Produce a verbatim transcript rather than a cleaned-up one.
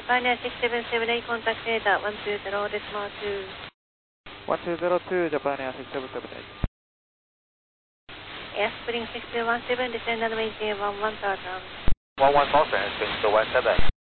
Pioneer six seven seven eight, contact data one two zero decimal two. one two zero two, Japan Air six seven seven eight. Airspring six two one seven, descend and maintain one one thousand. one one thousand, six two one seven.